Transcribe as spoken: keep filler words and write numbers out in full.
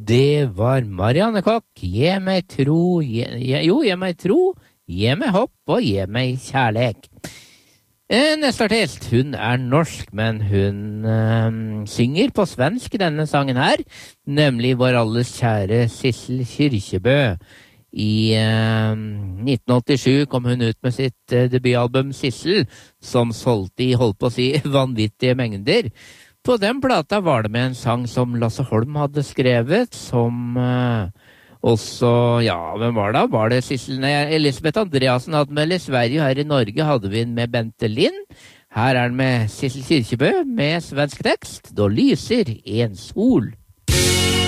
Det var Marianne Kokk. Gi meg tro, gi, jo, gi meg tro, gi meg hopp og gi meg kjærlek. Eh, neste artist, hun er norsk, men hun eh, synger på svensk denne sangen her, nemlig vår alles kjære Sissel Kyrkjebø. I eh, nitten åttisju kom hun ut med sitt eh, debutalbum Sissel, som solgte i, holdt på å si, vanvittige mengder. På den plata var det med en sang som Lasse Holm hadde skrevet, som eh, også, ja, hvem var det? Var det Sissel? Nei, Elisabeth Andreasen hadde med, i Sverige, her i Norge hadde vi den med Bente Lind. Her er den med Sissel Kyrkjebø, med svensk tekst. Da lyser en sol.